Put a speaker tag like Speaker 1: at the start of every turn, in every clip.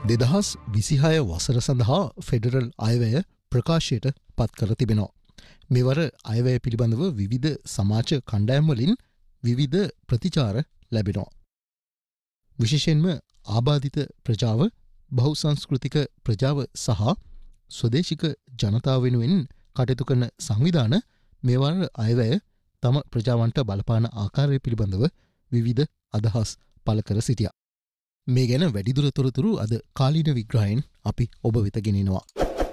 Speaker 1: දෙදහස් 26 වසර සඳහා ෆෙඩරල් අයවැය ප්‍රකාශයට පත් කර තිබෙනවා. මෙවර අයවැය පිළිබඳව විවිධ සමාජ කණ්ඩායම්වලින් විවිධ ප්‍රතිචාර ලැබෙනවා. විශේෂයෙන්ම ආබාධිත ප්‍රජාව, බහුසංස්කෘතික ප්‍රජාව සහ ස්වදේශික ජනතාව වෙනුවෙන් කටයුතු කරන සංවිධාන මෙවර අයවැය තම ප්‍රජාවන්ට බලපාන ආකාරය පිළිබඳව විවිධ අදහස් පළ කර සිටියා. මේ ගැන වැඩිදුර තොරතුරු අද කාලීන විග්‍රහයෙන් අපි ඔබ වෙත ගෙනෙනවා.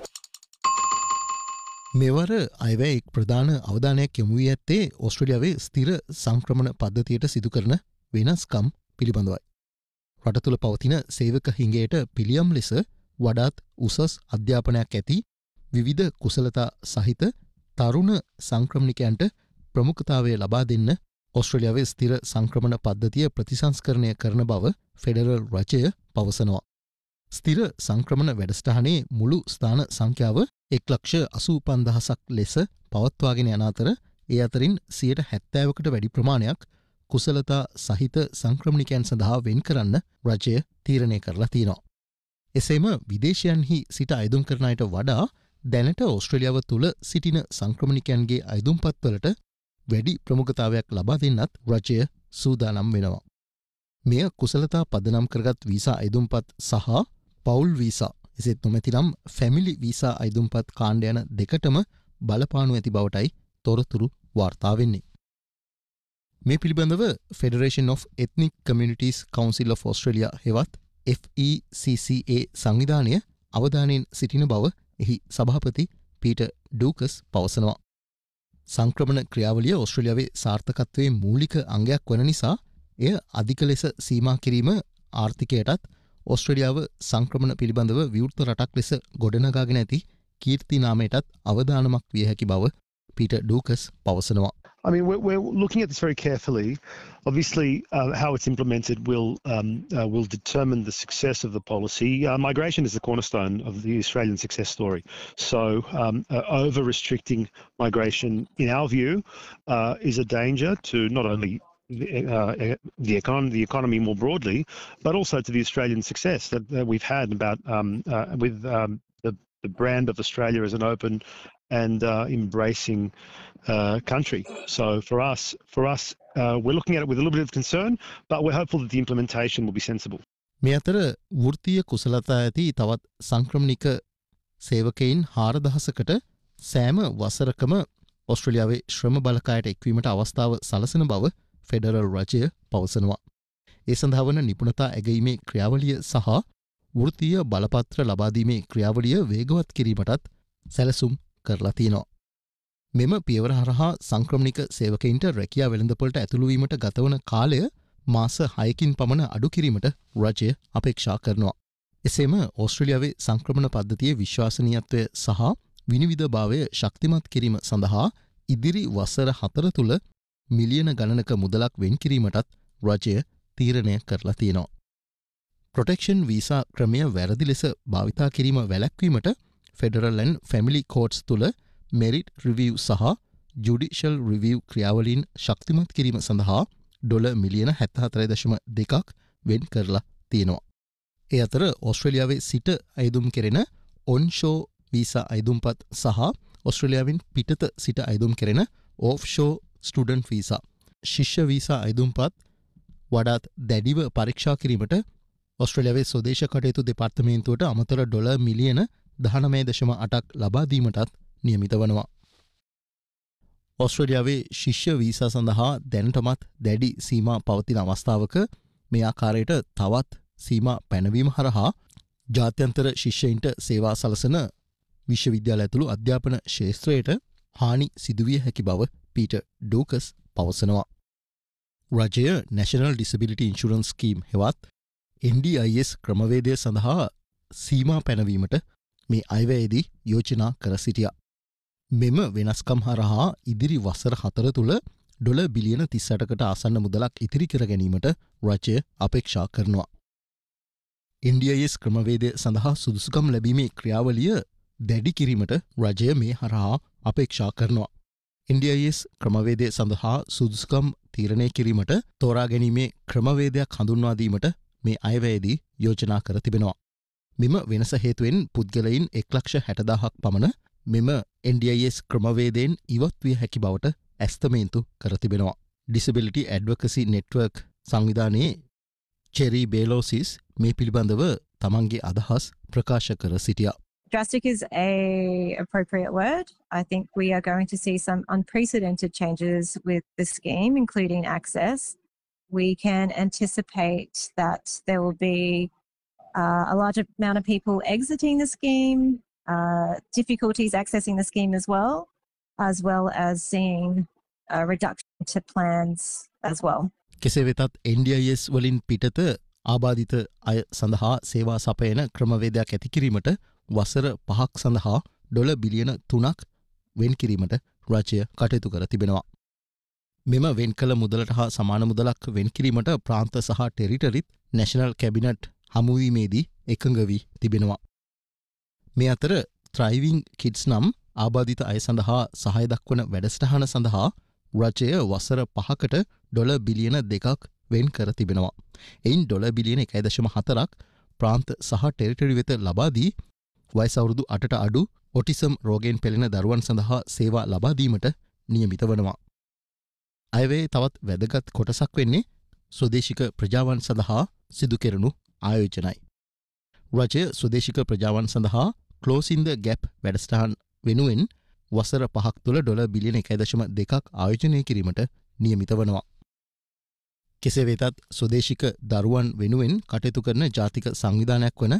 Speaker 1: මෙවර අයවැය එක් ප්‍රධාන අවධානයක් යොමු වී ඇත්තේ ඕස්ට්‍රේලියාවේ ස්ථිර සංක්‍රමණ පද්ධතියට සිදු කරන වෙනස්කම් පිළිබඳවයි. රට තුළ පවතින සේවක හිඟයට පිළියම් ලෙස වඩාත් උසස් අධ්‍යාපනයක් ඇති විවිධ කුසලතා සහිත තරුණ සංක්‍රමණිකයන්ට ප්‍රමුඛතාවය ලබා දෙන්න ඕස්ට්‍රේලියාවේ ස්ථිර සංක්‍රමණ පද්ධතිය ප්‍රතිසංස්කරණය කරන බව ෆෙඩරල් රජය පවසනවා. ස්ථිර සංක්‍රමණ වැඩසටහනේ මුළු ස්ථාන සංඛ්‍යාව 1,85,000ක් ලෙස පවත්වාගෙන යන අතර ඒ අතරින් 70%කට වැඩි ප්‍රමාණයක් කුසලතා සහිත සංක්‍රමණිකයන් සඳහා වෙන් කරන්න රජය තීරණය කරලා තියෙනවා. එසේම විදේශයන්හි සිට අයදුම් කරන අයට වඩා දැනට ඕස්ට්‍රේලියාව තුළ සිටින සංක්‍රමණිකයන්ගේ අයදුම්පත්වලට වැඩි ප්‍රමුඛතාවයක් ලබා දෙන්නත් රජය සූදානම් වෙනවා. මෙය කුසලතා පදනම් කරගත් වීසා අයදුම්පත් සහ පවුල් වීසා එසේත් නොමැතිනම් ෆැමිලි වීසා අයදුම්පත් කාණ්ඩ යන දෙකටම බලපානු ඇති බවටයි තොරතුරු වාර්තා වෙන්නේ. මේ පිළිබඳව Federation of Ethnic Communities Council of Australia හෙවත් FECCA සංවිධානය අවධානයෙන් සිටින බව එහි සභාපති පීටර් ඩූකස් පවසනවා. සංක්‍රමණ ක්‍රියාවලිය ඕස්ට්‍රේලියාවේ සාර්ථකත්වයේ මූලික අංගයක් වන නිසා එය අධික ලෙස සීමා කිරීම ආර්ථිකයටත් ඕස්ට්‍රේලියාව සංක්‍රමණ පිළිබඳව විවෘත රටක් ලෙස ගොඩනගාගෙන ඇති කීර්ති නාමයටත් අවදානමක් විය හැකි බව පීටර් ඩූකස් පවසනවා.
Speaker 2: I mean, we're looking at this very carefully. Obviously, how it's implemented will determine the success of the policy. Migration is the cornerstone of the Australian success story. So, over-restricting migration, in our view, is a danger to not only the economy more broadly, but also to the Australian success that we've had about with the brand of Australia as an open and embracing country. So for us, we're looking at it with a little bit of concern, but we're hopeful that the implementation will be sensible.
Speaker 1: මේ අතර වෘත්තීය කුසලතා ඇති තවත් සංක්‍රමණික සේවකයින් 4,000කට සෑම වසරකම ඕස්ට්‍රේලියාවේ ශ්‍රම බලකායට එක්වීමට අවස්ථාව සලසන බව federal රජය පවසනවා. ඒ සඳහා වන නිපුණතා ඇගීමේ ක්‍රියාවලිය සහ වෘත්තීය බලපත්‍ර ලබාදීමේ ක්‍රියාවලිය වේගවත් කිරීමටත් සැලසුම් කරලා තියෙනවා. මෙම පියවර හරහා සංක්‍රමණික සේවකයින්ට රැකියා වෙළඳපොළට ඇතුළුවීමට ගතවන කාලය මාස 6කින් පමණ අඩු කිරීමට රජය අපේක්ෂා කරනවා. එසේම ඕස්ට්‍රේලියාවේ සංක්‍රමණ පද්ධතියේ විශ්වාසනීයත්වය සහ විනිවිදභාවය ශක්තිමත් කිරීම සඳහා ඉදිරි වසර 4 තුළ මිලියන ගණනක මුදලක් වෙන් කිරීමටත් රජය තීරණය කරලා තියෙනවා. ප්‍රොටෙක්ෂන් වීසා ක්‍රමය වැරදි ලෙස භාවිතා කිරීම වැළැක්වීමට ෆෙඩරල් ඇන්ඩ් ෆැමිලි කෝර්ට්ස් තුළ මෙරිට් රිවිව් සහ ජුඩිෂල් රිවිව් ක්‍රියාවලීන් ශක්තිමත් කිරීම සඳහා ඩොලර් මිලියන 74.2ක් වෙන් කරලා තියෙනවා. ඒ අතර ඕස්ට්‍රේලියාවේ සිට අයදුම් කෙරෙන ඔන්ෂෝ වීසා අයදුම්පත් සහ ඕස්ට්‍රේලියාවෙන් පිටත සිට අයදුම් කෙරෙන ඕෆ්ෂෝ ස්ටුඩන්ට් වීසා ශිෂ්‍ය වීසා අයදුම්පත් වඩාත් දැඩිව පරීක්ෂා කිරීමට ඕස්ට්‍රේලියාවේ ස්වදේශ කටයුතු දෙපාර්තමේන්තුවට අමතර ඩොලර් මිලියන 19.8ක් ලබා දීමටත් නියමිත වනවා. ඕස්ට්‍රේලියාවේ ශිෂ්‍ය වීසා සඳහා දැනටමත් දැඩි සීමා පවතින අවස්ථාවක මේ ආකාරයට තවත් සීමා පැනවීම හරහා ජාත්‍යන්තර ශිෂ්‍යයින්ට සේවා සලසන විශ්වවිද්‍යාල ඇතුළු අධ්‍යාපන ක්ෂේත්‍රයට හානි සිදුවිය හැකි බව පීටර් ඩූකස් පවසනවා. රජය National Disability Insurance Scheme හෙවත් NDIS ක්‍රමවේදය සඳහා සීමා පැනවීමට මේ අයවැයේදී යෝජනා කර සිටියා. මෙම වෙනස්කම් හරහා ඉදිරි වසර 4 තුළ ඩොලර් බිලියන 38කට ආසන්න මුදලක් ඉතිරි කර ගැනීමට රජය අපේක්ෂා කරනවා. NDIS ක්‍රමවේදය සඳහා සුදුසුකම් ලැබීමේ ක්‍රියාවලිය දැඩි කිරීමට රජය මේ හරහා අපේක්ෂා කරනවා. NDIS ක්‍රමවේදය සඳහා සුදුසුකම් තීරණය කිරීමට තෝරා ගැනීමේ ක්‍රමවේදයක් හඳුන්වා දීමට මේ අයවැයේදී යෝජනා කර තිබෙනවා. මෙම වෙනස හේතුවෙන් පුද්ගලයින් 1,60,000ක් පමණ මෙම NDIS ක්‍රමවේදයෙන් ඉවත් විය හැකි බවට ඇස්තමේන්තු කර තිබෙනවා. Disability Advocacy Network සංවිධානයේ චෙරි බේලෝසිස් මේ පිළිබඳව තමන්ගේ අදහස් ප්‍රකාශ කර සිටියා.
Speaker 3: Drastic is a appropriate word. I think we are going to see some unprecedented changes with the scheme, including access. We can anticipate that there will be a large amount of people exiting the scheme, difficulties accessing the scheme as well as seeing a reduction to plans as well.
Speaker 1: කෙසේ වෙතත් NDIS වලින් පිටත ආබාධිත අය සඳහා සේවා සපයන ක්‍රමවේදයක් ඇති කිරීමට වසර 5ක් සඳහා ඩොලර් බිලියන 3ක් වෙන් කිරීමට රාජ්‍ය කටයුතු කර තිබෙනවා. මෙම වෙන් කළ මුදලට හා සමාන මුදලක් වෙන් කිරීමට ප්‍රාන්ත සහ ටෙරිටරිත් නැෂනල් කැබිනට් හමුවීමේදී එකඟ වී තිබෙනවා. මේ අතර Thriving Kids නම් ආබාධිත අය සඳහා සහාය දක්වන වැඩසටහන සඳහා රජය වසර 5කට ඩොලර් බිලියන 2ක් වෙන් කර තිබෙනවා. එයින් ඩොලර් බිලියන 1.4ක් ප්‍රාන්ත සහ ටෙරිටරි වෙත ලබා දී වයස අවුරුදු 8ට අඩු ඔටිසම් රෝගයෙන් පෙළෙන දරුවන් සඳහා සේවා ලබා දීමට නියමිත වනවා. අයවැයේ තවත් වැදගත් කොටසක් වෙන්නේ ස්වදේශික ප්‍රජාවන් සඳහා සිදු කෙරෙනු ආයෝජනයි. රජය ස්වදේශික ප්‍රජාවන් සඳහා Closing the Gap වැඩසටහන් වෙනුවෙන් වසර 5ක් තුළ ඩොලර් බිලියන 1.2ක් ආයෝජනය කිරීමට නියමිත වනවා. කෙසේ වෙතත් ස්වදේශික දරුවන් වෙනුවෙන් කටයුතු කරන ජාතික සංවිධානයක් වන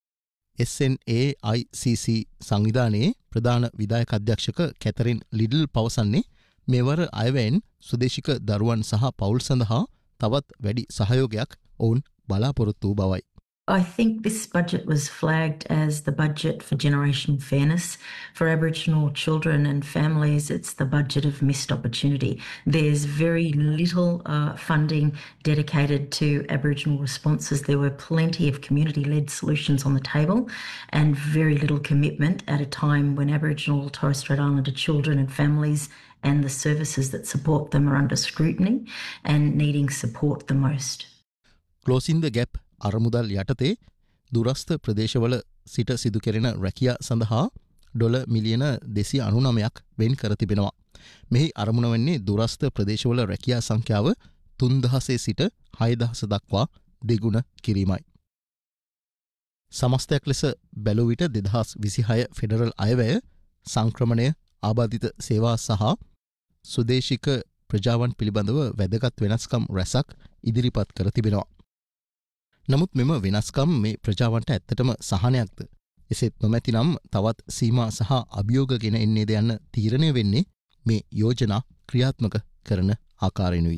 Speaker 1: SNAICC සංවිධානයේ ප්‍රධාන විධායක අධ්‍යක්ෂක කැතරින් ලිඩල් පවසන්නේ මෙවර අයවැයෙන් ස්වදේශික දරුවන් සහ පවුල් සඳහා තවත් වැඩි සහයෝගයක් ඔවුන් බලාපොරොත්තු වූ බවයි.
Speaker 4: I think this budget was flagged as the budget for generation fairness. For Aboriginal children and families, it's the budget of missed opportunity. There's very little funding dedicated to Aboriginal responses. There were plenty of community-led solutions on the table and very little commitment at a time when Aboriginal Torres Strait Islander children and families and the services that support them are under scrutiny and needing support the most.
Speaker 1: Closing the Gap අරමුදල් යටතේ දුරස්ථ ප්‍රදේශවල සිට සිදු කෙරෙන රැකියා සඳහා dollar මිලියන 299ක් වෙන් කර තිබෙනවා. මෙහි අරමුණ වන්නේ දුරස්ථ ප්‍රදේශවල රැකියා සංඛ්‍යාව 3000 සිට 6000 දක්වා දෙගුණ කිරීමයි. සමස්තයක් ලෙස බැලුව විට 2026 ෆෙඩරල් අයවැය සංක්‍රමණය ආබාධිත සේවා සහ සුදේශික ප්‍රජාවන් පිළිබඳව වැදගත් වෙනස්කම් රැසක් ඉදිරිපත් කර තිබෙනවා. නමුත් මෙම වෙනස්කම් මේ ප්‍රජාවන්ට ඇත්තටම සහනයක්ද? එසේත් නොමැතිනම් තවත් සීමා සහ අභියෝග ගෙන එන්නේද යන්න තීරණය වෙන්නේ මේ යෝජනා ක්‍රියාත්මක කරන ආකාරයෙනුයි.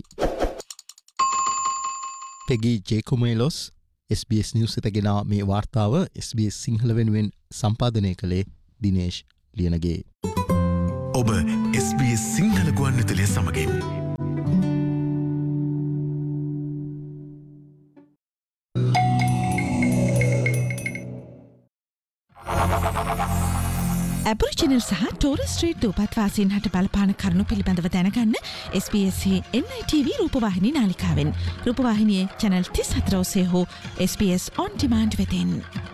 Speaker 1: පෙගි ජේකුමේලොස් SBS නිවුස් වෙත ගෙනා මේ වාර්තාව SBS සිංහල වෙනුවෙන් සම්පාදනය කළේ දිනේෂ් ලියනගේ.
Speaker 5: ඔබ SBS සිංහල ගුවන්විදුලිය සමගින්
Speaker 6: ඇබොරිජිනල් සහ ටෝරස් ස්ට්‍රීට් දූපත්වාසීන් හට බලපාන කරුණු පිළිබඳව දැනගන්න SBS NITV රූපවාහිනී නාලිකාවෙන් රූපවාහිනියේ channel 34 ඔස්සේ හෝ SBS On Demand වෙතින්.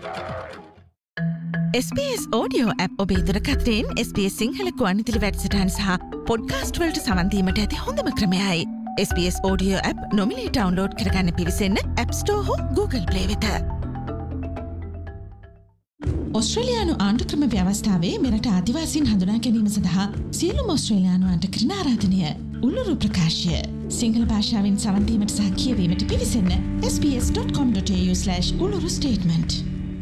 Speaker 6: SBS Audio app ඔබේ දුරකථනයෙන් SBS සිංහල ගුවන්විදුලි වැඩසටහන් සහ පොඩ්කාස්ට් වලට සවන් දීමට ඇති හොඳම ක්‍රමයයි. SBS Audio app නොමිලේ ඩවුන්ලෝඩ් කරගන්න පිවිසෙන්න App Store හෝ Google Play වෙත. ඔස්ට්‍රේලියානු ආණ්ඩුක්‍රම ව්‍යවස්ථාවේ මෙරට ආදිවාසීන් හඳුනා ගැනීම සඳහා සියලුම ඔස්ට්‍රේලියානුවන්ට කරන ආරාධනය උළුරු ප්‍රකාශය සිංහල භාෂාවෙන් සවන් දීමට සහ කියවීමට පිවිසෙන්න sbs.com.au/uluru statement.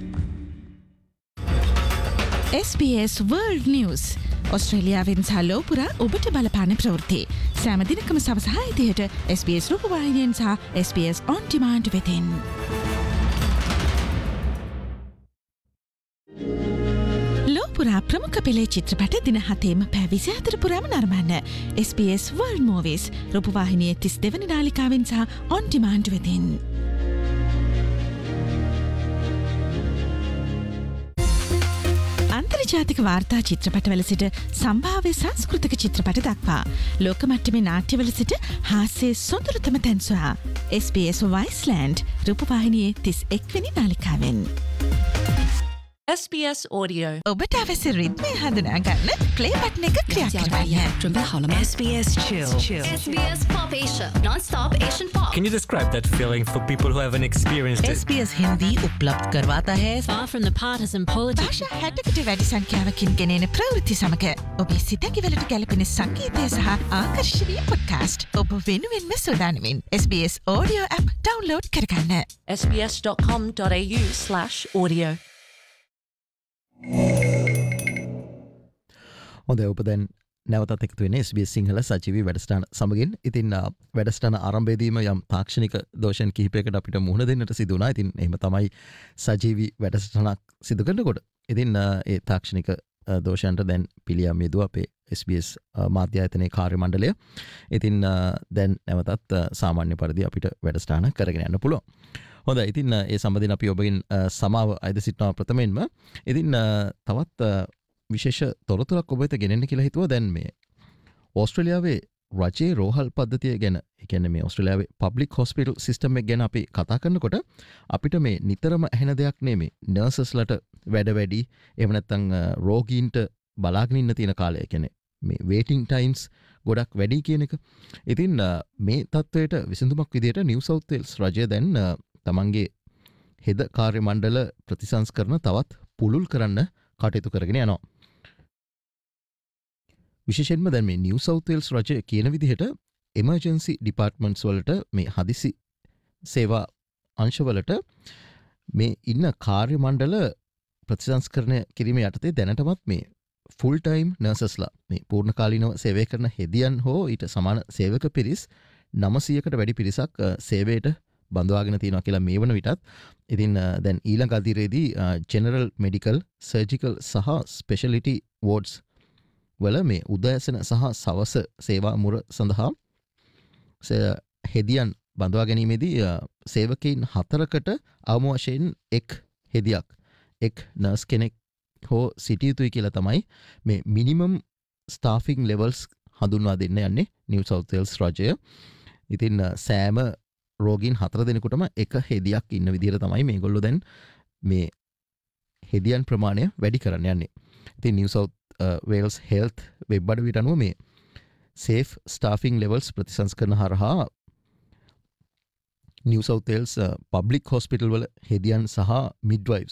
Speaker 6: SBS World News ඔස්ට්‍රේලියාවෙන් සහ ලෝපුරා ඔබට බලපාන ප්‍රවෘත්ති සෑම දිනකම සවස 6:00ට SBS රූපවාහිනියෙන් සහ SBS On Demand වෙතින්. ලෝපුරා ප්‍රමුඛ පෙළේ චිත්‍රපට දින 7ම පැය 24 පුරාම නරඹන්න SBS World Movies රූපවාහිනියේ 32 වෙනි නාලිකාවෙන් සහ On Demand වෙතින්. අන්තර්ජාතික වාර්තා චිත්‍රපටවල සිට සම්භාව්‍ය සංස්කෘතික චිත්‍රපට දක්වා ලෝක මට්ටමේ නාට්‍යවල සිට හාස්‍යයේ සොඳුරුතම තැන් සොයා SBS Viceland රූපවාහිනියේ 31 වෙනි නාලිකාවෙන්.
Speaker 7: SBS Audio.
Speaker 6: ඔබට අවශ්‍ය රිද්මය හඳුනාගන්න ප්ලේ බටන් එක ක්‍රියාත්මක
Speaker 7: SBS Chill.
Speaker 8: SBS Pop Asia, non-stop Asian pop.
Speaker 9: Can you describe that feeling for people who haven't experienced it?
Speaker 6: SBS Hindi उपलब्ध करवाता है
Speaker 8: Far from the partisan politics.
Speaker 6: භාෂා 60කට වැඩි සංඛ්‍යාවකින් ගෙනෙන ප්‍රවෘත්ති සමග ඔබේ සිතකිවලට ගැලපෙන සංගීතය සහ ආකර්ශනීය පොඩ්කාස්ට් ඔබ වෙනුවෙන්ම සූදානමින් SBS audio app download කරගන්න.
Speaker 7: sbs.com.au/audio.
Speaker 1: හොඳ ඔබ දැන් නැවතත් එකතු වෙන්නේ SBS සිංහල සජීවී වැඩසටහන සමගින්. ඉතින් වැඩසටහන ආරම්භයේදීම යම් තාක්ෂණික දෝෂයන් කිහිපයකට අපිට මුහුණ දෙන්නට සිදු වුණා. ඉතින් එහෙම තමයි සජීවී වැඩසටහනක් සිදු කරනකොට. ඉතින් ඒ තාක්ෂණික දෝෂයන්ට දැන් පිළියම් යෙදුවා අපේ SBS මාධ්‍ය ආයතනයේ කාර්ය මණ්ඩලය. ඉතින් දැන් නැවතත් සාමාන්‍ය පරිදි අපිට වැඩසටහන කරගෙන යන්න පුළුවන්. හොඳයි. ඉතින් ඒ සම්බන්ධයෙන් අපි ඔබගෙන් සමාව අයද සිටිනවා ප්‍රථමයෙන්ම. ඉතින් තවත් විශේෂ තොරතුරක් ඔබ වෙත ගෙනෙන්න කියලා හිතුවා. දැන් මේ ඕස්ට්‍රේලියාවේ රජයේ රෝහල් පද්ධතිය ගැන, ඒ කියන්නේ මේ ඕස්ට්‍රේලියාවේ පබ්ලික් හොස්පිටල් සිස්ටම් එක ගැන අපි කතා කරනකොට අපිට මේ නිතරම ඇහෙන දෙයක් නෙමෙයි නර්සස්ලට වැඩ වැඩි, එහෙම නැත්නම් රෝගීන්ට බලාගෙන ඉන්න තියෙන කාලය, කියන්නේ මේ වේටිං ටයිම්ස් ගොඩක් වැඩි කියන එක. ඉතින් මේ තත්ත්වයට විසඳුමක් විදිහට නිව් සවුත් වේල්ස් රජය දැන් තමන්ගේ හෙද කාර්ය මණ්ඩල ප්‍රතිසංස්කරණ තවත් පුළුල් කරන්න කටයුතු කරගෙන යනවා. විශේෂයෙන්ම දැන් මේ නිව් සවුත් වේල්ස් රජය කියන විදිහට එමර්ජන්සි ඩිපාර්ට්මන්ට්ස් වලට මේ හදිසි සේවා අංශවලට මේ ඉන්න කාර්ය මණ්ඩල ප්‍රතිසංස්කරණය කිරීම යටතේ දැනටමත් මේ ෆුල් ටයිම් නර්සස්ලා, මේ පූර්ණකාලීනව සේවය කරන හෙදියන් හෝ ඊට සමාන සේවක පිරිස් 900කට වැඩි පිරිසක් සේවයට බඳවාගෙන තියෙනවා කියලා මේ වන විටත්. ඉතින් දැන් ඊළඟ අදියරේදී ජෙනරල් මෙඩිකල්, සර්ජිකල් සහ ස්පෙෂලිටි වෝඩ්ස් වල මේ උදෑසන සහ සවස සේවා මුර සඳහා හෙදියන් බඳවා ගැනීමේදී සේවකයින් 4කට අවම වශයෙන් එක් හෙදියක්, එක් නර්ස් කෙනෙක් හෝ සිටිය යුතුයි කියලා තමයි මේ මිනිමම් ස්ටාෆින් ලෙවල්ස් හඳුන්වා දෙන්න යන්නේ නිව් සවුත් වේල්ස් රජය. ඉතින් සෑම රෝගීන් 4 දෙනෙකුටම එක හෙදියක් ඉන්න විදිහට තමයි මේගොල්ලෝ දැන් මේ හෙදියන් ප්‍රමාණය වැඩි කරන්න යන්නේ. ඉතින් New south Wales health web අඩවියට අනුව මේ සේෆ් ස්ටාෆින් ලෙවල්ස් ප්‍රතිසංස්කරණ හරහා New south Wales public hospital වල හෙදියන් සහ මිඩ්වයිෆ්ස්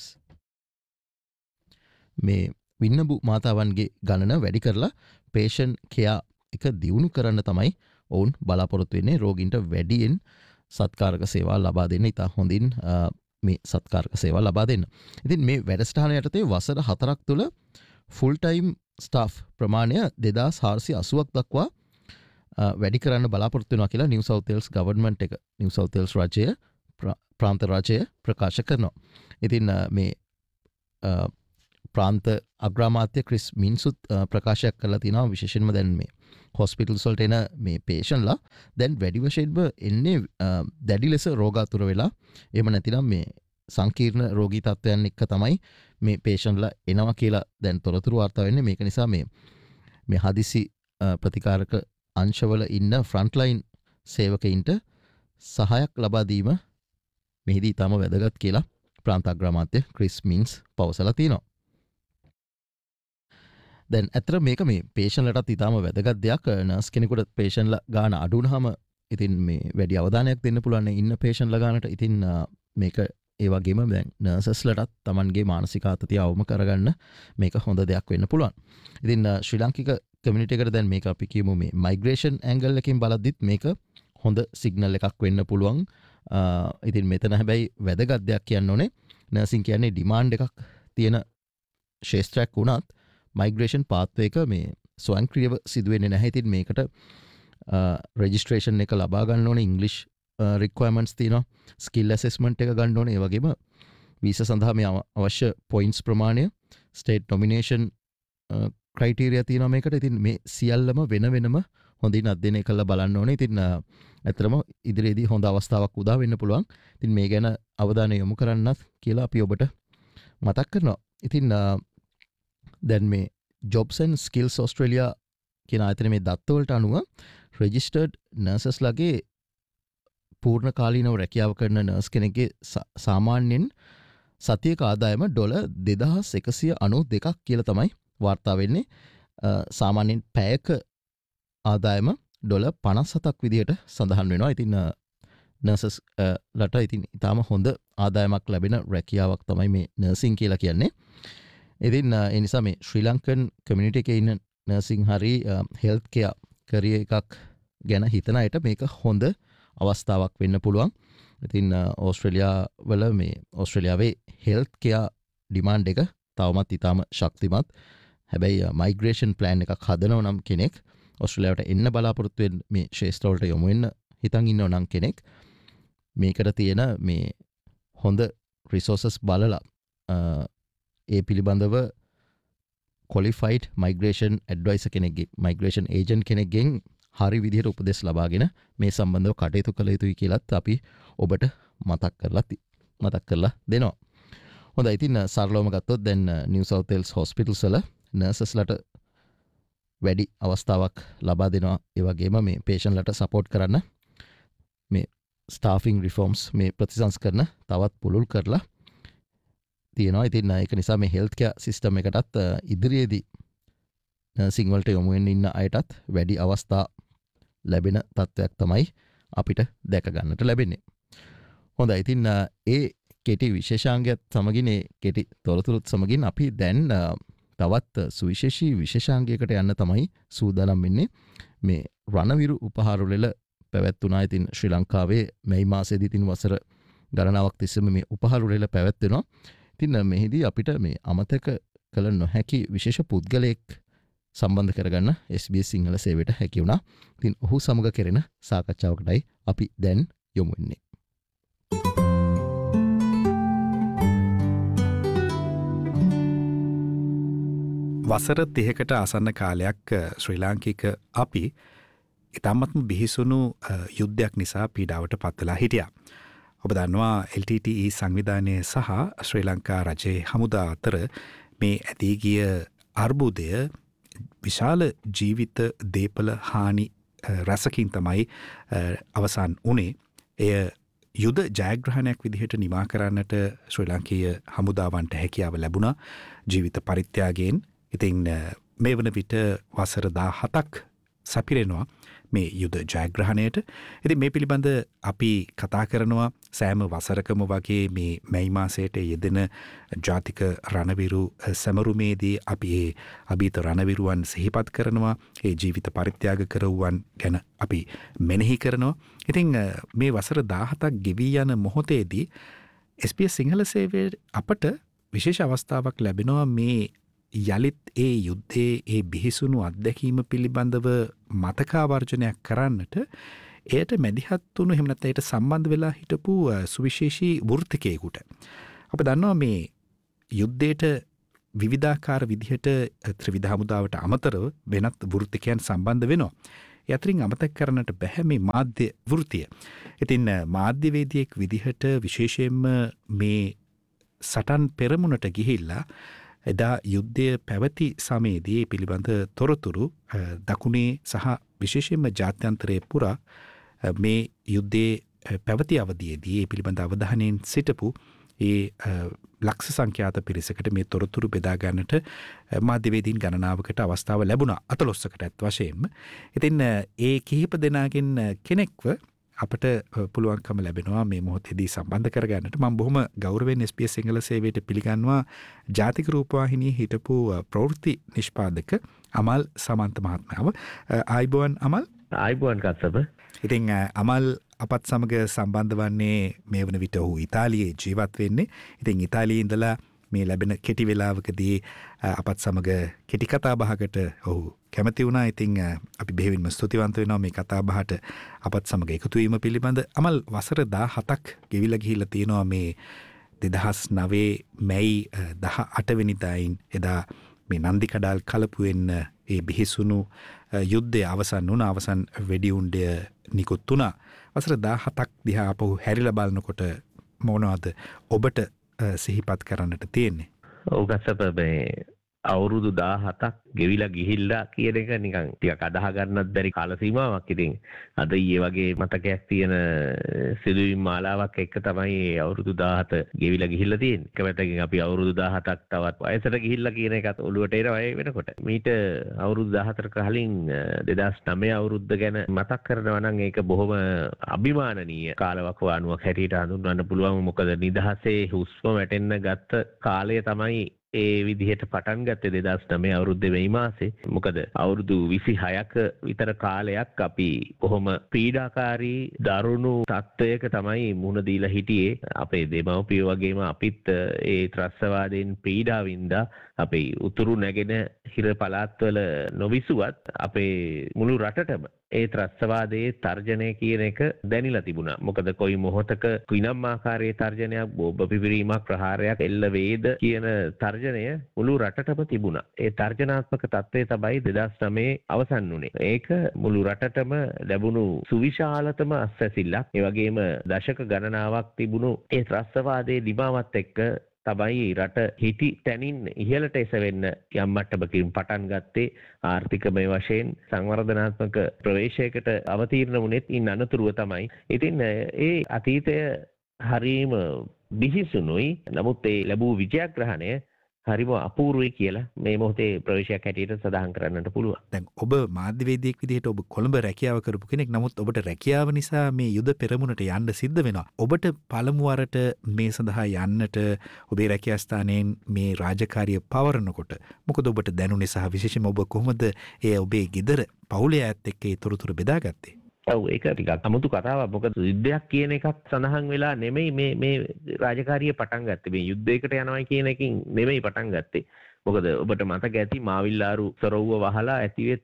Speaker 1: මේ වින්නබු මාතාවන්ගේ ගණන වැඩි කරලා පේෂන් කෙයා එක දියුණු කරන්න තමයි ඔවුන් බලාපොරොත්තු වෙන්නේ. රෝගීන්ට වැඩියෙන් සත්කාරක සේවා ලබා දෙන්න, ඉතා හොඳින් මේ සත්කාරක සේවා ලබා දෙන්න. ඉතින් මේ වැඩසටහන යටතේ වසර 4ක් තුළ ෆුල් ටයිම් ස්ටාෆ් ප්‍රමාණය 2480ක් දක්වා වැඩි කරන්න බලාපොරොත්තු වෙනවා කියලා නිව් සවුත් වේල්ස් ගවර්න්මන්ට් එක, නිව් සවුත් වේල්ස් රජය, ප්‍රාන්ත රජය ප්‍රකාශ කරනවා. ඉතින් මේ ප්‍රාන්ත අග්‍රාමාත්‍ය ක්‍රිස් මින්සුත් ප්‍රකාශයක් කරලා තියෙනවා. විශේෂයෙන්ම දැන් මේ හොස්පිටල්ස් වලට එන මේ පේෂන්ලා දැන් වැඩි වශයෙන්ම එන්නේ දැඩි ලෙස රෝගාතුර වෙලා, එහෙම නැතිනම් මේ සංකීර්ණ රෝගී තත්ත්වයන් එක්ක තමයි මේ පේෂන්ලා එනවා කියලා දැන් තොරතුරු වාර්තා වෙන්නේ. මේක නිසා මේ හදිසි ප්‍රතිකාරක අංශවල ඉන්න ෆ්‍රන්ට්ලයින් සේවකයින්ට සහායක් ලබා දීම මෙහිදී ඉතාම වැදගත් කියලා ප්‍රාන්ත අග්‍රාමාත්‍ය ක්‍රිස් මින්ස් පවසලා තියෙනවා. දැන් ඇත්තට මේක මේ පේෂන්ලටත් ඉතාම වැදගත් දෙයක්. නර්ස් කෙනෙකුට පේෂන්ලා ගාන අඩු වුණාම ඉතින් මේ වැඩි අවධානයක් දෙන්න පුළුවන් ඉන්න පේෂන්ලා ගානට. ඉතින් මේක ඒ වගේම දැන් නර්සස්ලටත් Tamanගේ මානසික ආතතිය අවම කරගන්න මේක හොඳ දෙයක් වෙන්න පුළුවන්. ඉතින් ශ්‍රී ලාංකික කමියුනිටි එකට දැන් මේක අපි කියමු මේ මයිග්‍රේෂන් ඇන්ගල් එකකින් බලද්දිත් මේක හොඳ සිග්නල් එකක් වෙන්න පුළුවන්. ඉතින් මෙතන හැබැයි වැදගත් දෙයක් කියන්න ඕනේ, නර්සින් කියන්නේ ඩිමාන්ඩ් එකක් තියෙන ශේෂ්ත්‍රයක් වුණත් මයිග්‍රේෂන් පාත්වය එක මේ ස්වයංක්‍රීයව සිදුවෙන්නේ නැහැ. ඉතින් මේකට රෙජිස්ට්‍රේෂන් එක ලබා ගන්න ඕනේ, ඉංග්ලිෂ් රික්වයර්මන්ට්ස් තියෙනවා, ස්කිල් ඇසෙස්මන්ට් එක ගන්න ඕනේ. ඒ වගේම වීසා සඳහා මේ අවශ්‍ය පොයින්ට්ස් ප්‍රමාණය, ස්ටේට් නොමිනේෂන් ක්‍රයිටීරියා තියෙනවා මේකට. ඉතින් මේ සියල්ලම වෙන වෙනම හොඳින් අධ්‍යයනය කරලා බලන්න ඕනේ. ඉතින් ඇත්තටම ඉදිරියේදී හොඳ අවස්ථාවක් උදා වෙන්න පුළුවන්. ඉතින් මේ ගැන අවධානය යොමු කරන්නත් කියලා අපි ඔබට මතක් කරනවා. ඉතින් දැන් මේ Jobs and Skills Australia කියන ආයතනයේ මේ දත්තවලට අනුව රෙජිස්ටර්ඩ් නර්සස්ලාගේ පූර්ණ කාලීනව රැකියාව කරන නර්ස් කෙනෙක්ගේ සාමාන්‍යයෙන් සතියක ආදායම ඩොලර් 2192ක් කියලා තමයි වාර්තා වෙන්නේ. සාමාන්‍යයෙන් පැයක ආදායම ඩොලර් 57ක් විදිහට සඳහන් වෙනවා. ඉතින් නර්සස් ලට ඉතින් ඉතාම හොඳ ආදායමක් ලැබෙන රැකියාවක් තමයි මේ නර්සිං කියලා කියන්නේ. ඉතින් ඒ නිසා මේ ශ්‍රී ලංකන් කමියුනිටි එකේ ඉන්න නර්සිං හරි හෙල්ත් කෙයා කරියර් එකක් ගැන හිතන අයට මේක හොඳ අවස්ථාවක් වෙන්න පුළුවන්. ඉතින් ඕස්ට්‍රේලියාවේ හෙල්ත් කෙයා ඩිමාන්ඩ් එක තවමත් ඉතාම ශක්තිමත්. හැබැයි මයිග්‍රේෂන් ප්ලෑන් එකක් හදනව නම් කෙනෙක් ඔස්ට්‍රේලියාවට එන්න බලාපොරොත්තු වෙන මේ ශේෂ්ත්‍රවලට යොමු වෙන්න හිතන් ඉන්නව නම් කෙනෙක් මේකට තියෙන මේ හොඳ රිසෝසස් බලලා ඒ පිළිබඳව qualified migration advisor කෙනෙක්ගේ migration agent කෙනෙක්ගෙන් හරි විදිහට උපදෙස් ලබාගෙන මේ සම්බන්ධව කටයුතු කළ යුතුයි කියලාත් අපි ඔබට මතක් කරලා දෙනවා. හොඳයි ඉතින් සරලවම ගත්තොත් දැන් New South Wales hospitals වල නර්සස්ලට වැඩි අවස්ථාවක් ලබා දෙනවා. ඒ වගේම මේ patient-ලට support කරන්න මේ staffing reforms මේ ප්‍රතිසංස්කරණ තවත් පුළුල් කරලා තියෙනවා. ඉතින් ඒක නිසා මේ health care system එකටත් ඉදිරියේදී නර්සිං වලට යොමු වෙන්න ඉන්න අයටත් වැඩි අවස්ථා ලැබෙන තත්ත්වයක් තමයි අපිට දැක ගන්නට ලැබෙන්නේ. හොඳයි ඉතින් ඒ කෙටි විශේෂාංගයත් සමගින් ඒ කෙටි තොරතුරුත් සමගින් අපි දැන් තවත් සුවිශේෂී විශේෂාංගයකට යන්න තමයි සූදානම් වෙන්නේ. මේ රණවිරු උපහාර උළෙල පැවැත්වුණා. ඉතින් ශ්‍රී ලංකාවේ මැයි මාසයේදී තින් වසර ගණනාවක් තිස්සම මේ උපහාර උළෙල පැවැත්වෙනවා. ඉතින් මෙහිදී අපිට මේ අමතක කළ නොහැකි විශේෂ පුද්ගලයෙක් සම්බන්ධ කරගන්න SBS සිංහල සේවයට හැකි වුණා. ඉතින් ඔහු සමග කෙරෙන සාකච්ඡාවකටයි අපි දැන් යොමු වෙන්නේ.
Speaker 10: වසර 30කට ආසන්න කාලයක් ශ්‍රී ලාංකික අපි ඉතාමත්ම බිහිසුණු යුද්ධයක් නිසා පීඩාවට පත් වෙලා හිටියා. ඔබ දන්නවා LTTE සංවිධානය සහ ශ්‍රී ලංකා රජයේ හමුදා අතර මේ ඇදී ගිය අර්බුදය විශාල ජීවිත දේපල හානි රැසකින් තමයි අවසන් වුණේ. එය යුද ජයග්‍රහණයක් විදිහට නිමා කරන්නට ශ්‍රී ලාංකීය හමුදාවන්ට හැකියාව ලැබුණා ජීවිත පරිත්‍යාගයෙන්. ඉතින් මේ වන විට වසර 17ක් සපිරෙනවා මේ යුද ජයග්‍රහණයට. ඉතින් මේ පිළිබඳ අපි කතා කරනවා සෑම වසරකම වගේ මේ මැයි මාසයට යෙදෙන ජාතික රණවිරු සැමරුමේදී අපි ඒ අභීත රණවිරුවන් සිහිපත් කරනවා. ඒ ජීවිත පරිත්‍යාග කරවුවන් ගැන අපි මෙනෙහි කරනවා. ඉතින් මේ වසර 17ක් ගෙවී යන මොහොතේදී SBS සිංහල සේවයේ අපට විශේෂ අවස්ථාවක් ලැබෙනවා මේ යළිත් ඒ යුද්ධයේ ඒ බිහිසුණු අත්දැකීම පිළිබඳව මතකාවර්ජනයක් කරන්නට එයට මැදිහත් වුණු එහෙම නැත්නම් ඒට සම්බන්ධ වෙලා හිටපු සුවිශේෂී වෘත්තිකයෙකුට. අප දන්නවා මේ යුද්ධයට විවිධාකාර විදිහට ත්‍රිවිධ හමුදාවට අමතරව වෙනත් වෘත්තිකයන් සම්බන්ධ වෙනවා. ඒ අතරින් අමතක කරන්නට බැහැ මේ මාධ්‍ය වෘත්තිය. ඉතින් මාධ්‍යවේදියෙක් විදිහට විශේෂයෙන්ම මේ සටන් පෙරමුණට ගිහිල්ලා එදා යුද්ධය පැවති සමයේදී පිළිබඳ තොරතුරු දකුණේ සහ විශේෂයෙන්ම ජාත්‍යන්තරයේ පුරා මේ යුද්ධයේ පැවති අවධියේදී ඒ පිළිබඳ අවධානයෙන් සිටපු ඒ ලක්ෂ සංඛ්‍යාත පිරිසකට මේ තොරතුරු බෙදා ගන්නට මාධ්‍යවේදීන් ගණනාවකට අවස්ථාව ලැබුණා 14කටත් වශයෙන්ම. ඉතින් ඒ කිහිප දෙනාගෙන් කෙනෙක්ව අපට පුළුවන්කම ලැබෙනවා මේ මොහොතේදී සම්බන්ධ කරගන්නට. මම බොහොම ගෞරවයෙන් SBS සිංහල සේවයට පිළිගන්නවා ජාතික රූපවාහිනියේ හිටපු ප්‍රවෘත්ති නිෂ්පාදක අමල් සමන්ත මහත්මයාව. ආයිබෝන් අමල්.
Speaker 11: ආයිබෝන් කස්සප.
Speaker 10: ඉතින් අමල් අපත් සමග සම්බන්ධ වන්නේ මේ වන විට ඔහු ඉතාලියේ ජීවත් වෙන්නේ. ඉතින් ඉතාලියේ ඉඳලා මේ ලැබෙන කෙටි වේලාවකදී අපත් සමග කෙටි කතා බහකට ඔහු කැමති වුණා. ඉතින් අපි බෙහෙවින්ම ස්තුතිවන්ත වෙනවා මේ කතා බහට අපත් සමග එකතු වීම පිළිබඳ. අමල් වසර 17ක් ගෙවිලා ගිහිල්ලා තියෙනවා මේ 2009 මැයි 18 වෙනිදායින් එදා මේ නන්දිකඩාල් කලපුවෙන් ඒ බිහිසුණු යුද්ධය අවසන් වුණා. අවසන් වෙඩි උණ්ඩය නිකුත් වුණා. වසර 17ක් දිහා අපහු හැරිලා බලනකොට මොනවද ඔබට සිහිපත් කරන්නට තියෙන්නේ?
Speaker 11: ඔව් ගස්සප මේ අවුරුදු 17ක් ගෙවිලා ගිහිල්ලා කියන එක නිකන් ටිකක් අදාහ ගන්නත් බැරි කාල සීමාවක්. ඉතින් අද ඊයේ වගේ මතකයක් තියෙන සිදුවීම් මාලාවක් එක්ක තමයි අවුරුදු 17 ගෙවිලා ගිහිල්ලා තියෙන්නේ. එක පැත්තකින් අපි අවුරුදු 17ක් තවත් වයසට ගිහිල්ලා කියන එකත් ඔළුවට එනවා ඒ වෙනකොට. මීට අවුරුදු 14ක කලින් 2009 අවුරුද්ද ගැන මතක් කරනවා නම් ඒක බොහොම අභිමානනීය කාලවකවානුවක් හැටියට හඳුන්වන්න පුළුවන්. මොකද නිදහසේ හුස්ම වැටෙන්න ගත්ත කාලය තමයි ඒ විදිහට පටන් ගත්තේ 2009 අවුරුද්දේ මේ මාසේ. මොකද අවුරුදු 26ක විතර කාලයක් අපි කොහොම පීඩාකාරී දරුණු තත්ත්වයක තමයි මුහුණ දීලා හිටියේ. අපේ දෙමව්පියෝ වගේම අපිත් ඒ ත්‍රස්තවාදයෙන් පීඩා වින්දා. අපේ උතුරු නැගෙන හිර පළාත්වල නොවිසුවත් අපේ මුළු රටටම ඒ ත්‍රස්තවාදයේ තර්ජනය කියන එක දැනිලා තිබුණා. මොකද කොයි මොහොතක කිනම් ආකාරයේ තර්ජනයක්, බෝම්බ පිපිරීමක්, ප්‍රහාරයක් එල්ල වේද කියන තර්ජනය මුළු රටටම තිබුණා. ඒ තර්ජනාත්මක තත්ත්වය තමයි 2009 අවසන් වුණේ. ඒක මුළු රටටම ලැබුණු සුවිශාලතම අස්වැසිල්ලක්. ඒ වගේම දශක ගණනාවක් තිබුණු ඒ ත්‍රස්තවාදයේ ලිමාවත් එක්ක තමයි රට හිටි තැනින් ඉහළට එසවෙන්න යම් මට්ටමකින් පටන් ගත්තේ. ආර්ථිකමය වශයෙන් සංවර්ධනාත්මක ප්‍රවේශයකට අවතීර්ණ වුණෙත් ඉන් අනතුරුව තමයි. ඉතින් ඒ අතීතය හරීම බිහිසුණුයි. නමුත් ඒ ලැබූ විජයග්‍රහණය හරිම අපූර්වයි කියලා මේ මොහොතේ ප්‍රවේශයක් හැටියට සඳහන් කරන්නට පුළුවන්.
Speaker 10: දැන් ඔබ මාධ්‍යවේදියෙක් විදිහට ඔබ කොළඹ රැකියාව කරපු කෙනෙක්. නමුත් ඔබට රැකියාව නිසා මේ යුද පෙරමුණට යන්න සිද්ධ වෙනවා. ඔබට පළමු වරට මේ සඳහා යන්නට ඔබේ රැකියා ස්ථානයෙන් මේ රාජකාරිය පවරනකොට මොකද ඔබට දැනුනේ සහ විශේෂයෙන්ම ඔබ කොහොමද ඒ ඔබේ ගෙදර පවුලේ අයත් එක්ක ඒ තොරතුරු බෙදාගත්තේ?
Speaker 11: ඔව් ඒක ටිකක් අමුතු කතාවක්. මොකද යුද්ධයක් කියන එකක් සඳහන් වෙලා නෙමෙයි මේ රාජකාරිය පටන් ගත්තේ. මේ යුද්ධයකට යනවා කියන එකකින් නෙමෙයි පටන් ගත්තේ. මොකද ඔබට මතක ඇති මාවිල්ලාරු සරෝව වහලා ඇතිවෙච්ච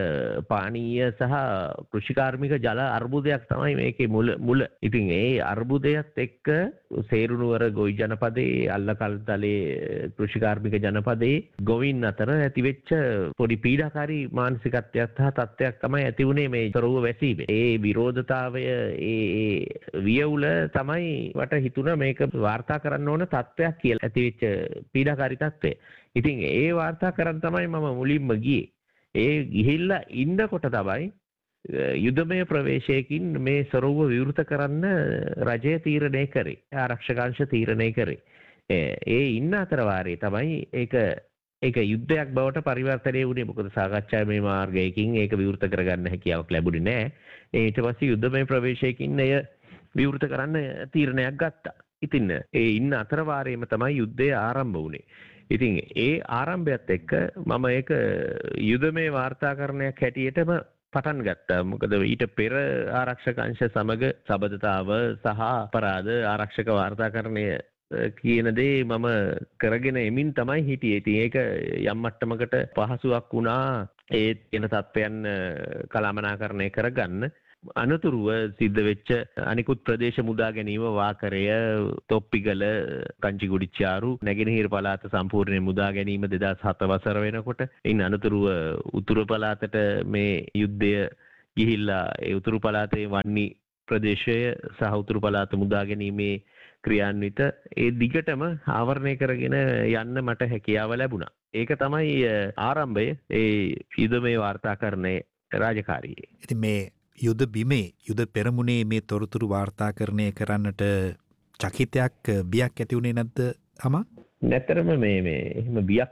Speaker 11: පානීය සහ කෘෂිකාර්මික ජල අර්බුදයක් තමයි මේකේ මුල. ඉතින් ඒ අර්බුදයත් එක්ක සේරුනුවර ගොවි ජනපදයේ අල්ලකල්තලේ කෘෂිකාර්මික ජනපදයේ ගොවින් අතර ඇතිවෙච්ච පොඩි පීඩාකාරී මානසිකත්වයක් සහ තත්ත්වයක් තමයි ඇති වුණේ මේ සරෝව වැසීමේ. ඒ විරෝධතාවය ඒ වියවුල තමයි වට හිතුණ මේක වාර්තා කරන්න ඕන තත්ත්වයක් කියලා. ඇතිවෙච්ච පීඩාකාරී තත්ත්වය. ඉතින් ඒ වාර්තා කරන් තමයි මම මුලින්ම ගියේ. ඒ ගිහිල්ලා ඉන්නකොට තමයි යුදමය ප්‍රවේශයකින් මේ සොරවුව විවෘත කරන්න රජය තීරණය කරේ. ආරක්ෂක තීරණය කරේ. ඒ ඉන්න අතර වාරේ තමයි ඒක යුද්ධයක් බවට පරිවර්තනය වුණේ. මොකද සාකච්ඡාමය මාර්ගයකින් ඒක විවෘත කරගන්න හැකියාවක් ලැබුණේ නැහැ. ඊට පස්සේ යුදමය ප්‍රවේශයකින් එය විවෘත කරන්න තීරණයක් ගත්තා. ඉතින් ඒ ඉන්න අතර වාරේම තමයි යුද්ධය ආරම්භ වුණේ. ඉතින් ඒ ආරම්භයත් එක්ක මම ඒක යුදමය වාර්තාකරණයක් හැටියටම පටන් ගත්තා. මොකද ඊට පෙර ආරක්ෂක අංශ සමග සබඳතාව සහ අපරාධ ආරක්ෂක වාර්තාකරණය කියන දේ මම කරගෙන එමින් තමයි හිටියේ. ඉතින් ඒක යම් මට්ටමකට පහසුවක් වුණා ඒ කියන තත්ත්වයන් කළමනාකරණය කරගන්න. අනතුරුව සිද්ධ වෙච්ච අනිකුත් ප්‍රදේශ මුදා ගැනීම වාකරය, තොප්පිගල, කංචිගුඩිච්චාරු, නැගෙනහිර පළාත සම්පූර්ණයෙන් මුදා ගැනීම 2007 වසර වෙනකොට. ඉන් අනතුරුව උතුරු පළාතට මේ යුද්ධය ගිහිල්ලා ඒ උතුරු පළාතේ වන්නි ප්‍රදේශය සහ උතුරු පළාත මුදා ගැනීමේ ක්‍රියාන්විත ඒ දිගටම ආවරණය කරගෙන යන්න මට හැකියාව ලැබුණා. ඒක තමයි ආරම්භය ඒ යුදමය වාර්තාකරණයේ රාජකාරියේ.
Speaker 10: ඉතින් මේ යුද බිමේ යුද පෙරමුණේ මේ තොරතුරු වාර්තාකරණය කරන්නට චකිතයක් බියක් ඇති වුණේ නැද්ද අමා?
Speaker 11: නැතරම මේ එහෙම බියක්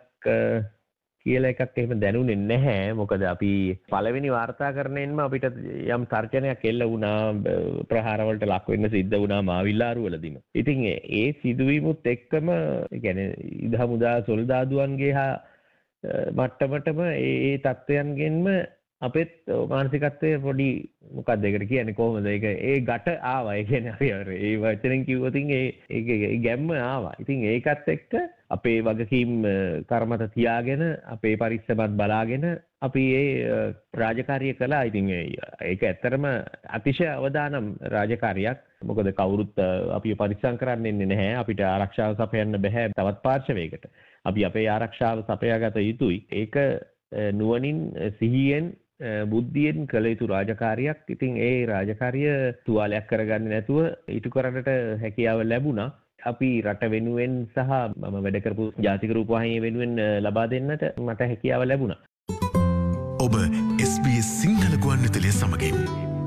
Speaker 11: කියලා එකක් එහෙම දැනුනේ නැහැ. මොකද අපි පළවෙනි වාර්තාකරණයෙන්ම අපිට යම් තර්ජනයක් එල්ල වුණා, ප්‍රහාරවලට ලක් වෙන්න සිද්ධ වුණා මාවිල්ලාරු වලදීම. ඉතින් ඒ සිදුවීමුත් එක්කම කියන්නේ ඉදා මුදා සොල්දාදුවන්ගේ හා මට්ටමටම ඒ තත්ත්වයන්ගෙන්ම අපෙත් මානසිකත්වයේ පොඩි මොකක්ද ඒකට කියන්නේ කොහොමද ඒක ඒ ගැට ආවා. ඒ කියන්නේ අපි ඒ වචනෙන් කිව්වොත් ඒ ගැම්ම ආවා. ඉතින් ඒකත් එක්ක අපේ වගකීම් කර්මත තියාගෙන අපේ පරිස්සමත් බලාගෙන අපි ඒ රාජකාරිය කළා. ඉතින් ඒක ඇත්තටම අතිශය අවදානම් රාජකාරියක්. මොකද කවුරුත් අපි පරිස්සම් කරන්නේ නැහැ. අපිට ආරක්ෂාව සපයන්න බෑ තවත් පාර්ශවයකට. අපි අපේ ආරක්ෂාව සපයාගත යුතුයි. ඒක නුවණින් සිහියෙන් බුද්ධියෙන් කළ යුතු රාජකාරියක්. ඉතින් ඒ රාජකාරිය තුවාලයක් කරගන්නේ නැතුව ඉටු කරන්නට හැකියාව ලැබුණා. අපි රට වෙනුවෙන් සහ මම වැඩ කරපු ජාතික රූපවාහිනිය වෙනුවෙන් ලබා දෙන්නට මට හැකියාව ලැබුණා.
Speaker 5: ඔබ SBS සිංහල ගුවන්විදුලිය සමගින්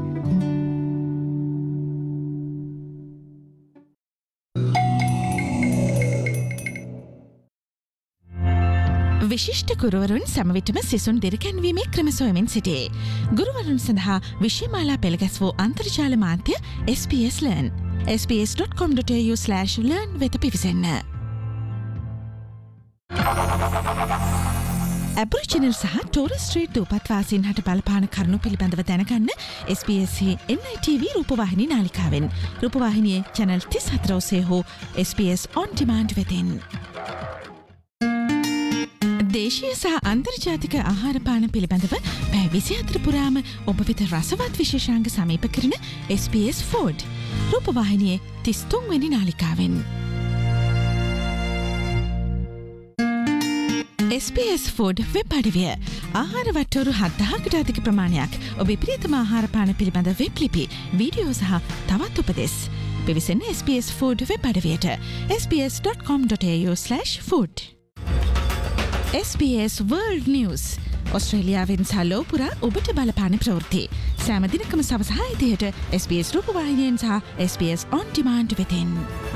Speaker 6: විශිෂ්ට ගුරුවරුන් සමවිටම සිසුන් දෙරකැන්වීමේ ක්‍රම සොයමින් සිටේ. ගුරුවරුන් සඳහා විෂයමාලා පෙළගැස් වූ අන්තර්ජාල මාධ්‍ය SBS Learn. sbs.com.au/learn වෙත පිවිසන්න. ඇබරිජිනල් සහ ටෝරස් ස්ට්‍රීට් දූපත්වාසීන් හට බලපාන කරුණු පිළිබඳව දැනගන්න SBS NITV රූපවාහිනී නාලිකාවෙන් රූපවාහිනියේ channel 34 ඔස්සේ හෝ SBS On Demand වෙතින්. දේශීය සහ අන්තර්ජාතික ආහාරපාන පිළිබඳව පැය 24 පුරාම ඔබ වෙත රසවත් විශේෂාංග සමීප කරන SBS Food රූපවාහිනියේ 33 වෙනි නාලිකාවෙන්. SBS Food වෙබ් අඩවිය ආහාර වට්ටෝරු 7000කට අධික ප්‍රමාණයක් ඔබේ ප්‍රියතම ආහාරපාන පිළිබඳ වෙබ් ලිපි, වීඩියෝ සහ තවත් උපදෙස්. පිවිසෙන්න SBS Food web අඩවියට sbs.com.au/food. SBS World News ඔස්ට්‍රේලියාවෙන් සහ ලෝපුරා ඔබට බලපාන ප්‍රවෘත්ති සෑම දිනකම සවස 6:00ට SBS රූපවාහිනියෙන් සහ SBS On Demand වෙතින්.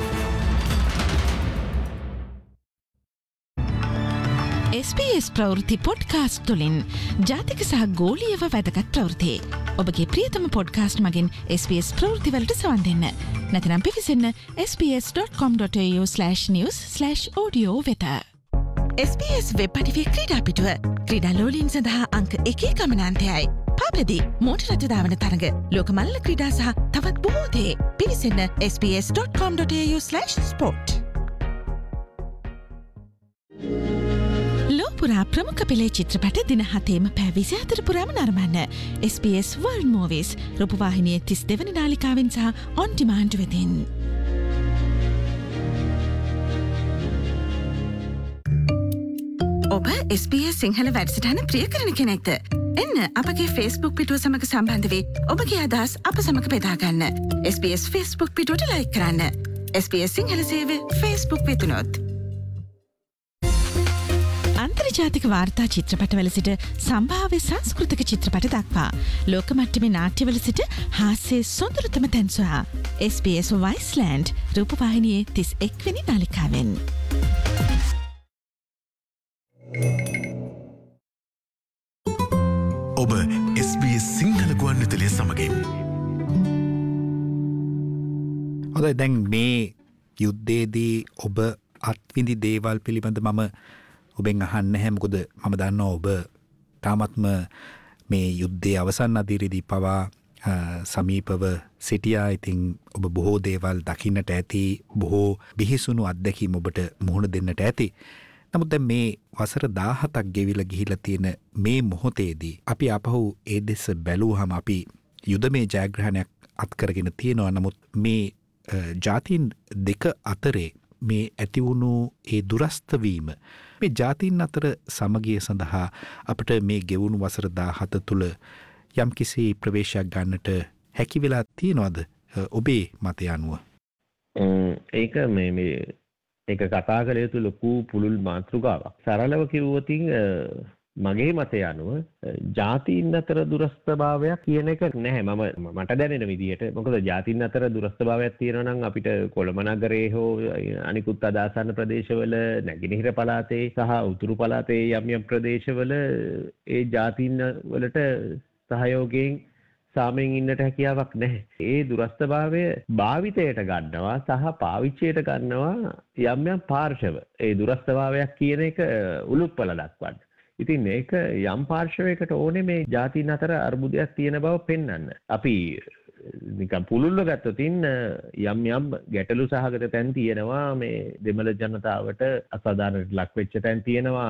Speaker 6: SBS ප්‍රවෘත්ති පොඩ්කාස්ට් තුළින් ජාතික සහ ගෝලීයව වැදගත් ප්‍රවෘත්ති. ඔබගේ ප්‍රියතම පොඩ්කාස්ට් මගින් SBS ප්‍රවෘත්තිවලට සවන් දෙන්න. නැතිනම් පිවිසන්න sbs.com.au/news/audio වෙත. SBS වෙබ් අඩවිය ක්‍රීඩා පිටුව ක්‍රීඩා ලෝලීන් සඳහා අංක 1 ගමනාන්තයයි. පාප්‍රදී මෝටර් රථ ධාවන තරඟ, ලෝක මල්ල ක්‍රීඩා සහ තවත් බොහෝ දේ. පිවිසන්න sbs.com.au/sport. ලෝපුරා ප්‍රමුඛ පෙළේ චිත්‍රපට දින 7ම පැය 24 පුරාම නරඹන්න SBS World Movies රූපවාහිනියේ 32 වෙනි නාලිකාවෙන් සහ On Demand වෙතින්. ඔබ SBS සිංහල වැඩසටහන ප්‍රිය කරන කෙනෙක්ද? එන්න අපගේ Facebook පිටුව සමග සම්බන්ධ වී ඔබගේ අදහස් අප සමග බෙදා ගන්න. SBS Facebook පිටුවට ලයික් කරන්න. SBS සිංහල සේවය Facebook වෙතුනොත්. අන්තර්ජාතික වාර්තා චිත්‍රපටවල සිට සම්භාව්‍ය සංස්කෘතික චිත්‍රපට දක්වා ලෝක මට්ටමේ නාට්‍යවල සිට හාස්‍යයේ සොඳුරුතම තැන් සොයා SBS Viceland රූපවාහිනියේ 31 වෙනි නාලිකාවෙන්.
Speaker 5: ඔබ SBS සිංහල ගුවන්විදුලිය සමගින්
Speaker 10: හොඳයි. දැන් මේ යුද්ධයේදී ඔබ අත්විඳි දේවල් පිළිබඳ මම ඔබෙන් අහන්න නැහැ. මොකද මම දන්නවා ඔබ තාමත්ම මේ යුද්ධයේ අවසන් අදියරේදී පවා සමීපව සිටියා. ඉතින් ඔබ බොහෝ දේවල් දකින්නට ඇති, බොහෝ බිහිසුණු අත්දැකීම් ඔබට මුහුණ දෙන්නට ඇති. නමුත් දැන් මේ වසර 17ක් ගෙවිලා ගිහිලා තියෙන මේ මොහොතේදී අපි අපහු ඒ දෙස බැලුවහම අපි යුදමේ ජයග්‍රහණයක් අත්කරගෙන තියෙනවා. නමුත් මේ ජාතීන් දෙක අතරේ මේ ඇතිවුණු ඒ දුරස්ත වීම, මේ ජාතීන් අතර සමගිය සඳහා අපට මේ ගෙවුණු වසර 17 තුළ යම් කිසි ප්‍රවේශයක් ගන්නට හැකි වෙලා තියෙනවද ඔබේ මතය අනුව?
Speaker 11: ඒක ඒක කතා කළ යුතු ලොකු පුළුල් මාතෘකාවක්. සරලව කිව්වොතින් මගේ මතය අනුව ජාතීන් අතර දුරස්ථභාවයක් කියන එක නැහැ. මට දැනෙන විදිහට. මොකද ජාතීන් අතර දුරස්ථභාවයක් තියෙනවා නම් අපිට කොළඹ නගරයේ හෝ අනිකුත් අදාසන්න ප්‍රදේශවල, නැගෙනහිර පළාතේ සහ උතුරු පළාතේ යම් ප්‍රදේශවල ඒ ජාතීන් වලට සහයෝගයෙන් සාමයෙන් ඉන්නට හැකියාවක් නැහැ. ඒ දුරස්ථභාවය භාවිතයට ගන්නවා සහ පාවිච්චියට ගන්නවා යම් පාර්ශව. ඒ දුරස්ථභාවයක් කියන එක උලුප්පල දක්වන්න. ඉතින් මේක යම් පාර්ශවයකට ඕනේ මේ ජාතීන් අතර අර්බුදයක් තියෙන බව පෙන්වන්න. අපි නිකන් පුළුල්ව ගත්තොත් යම් ගැටලු සහගත තැන් තියෙනවා. මේ දෙමළ ජනතාවට අසාධාරණට ලක් වෙච්ච තැන් තියෙනවා.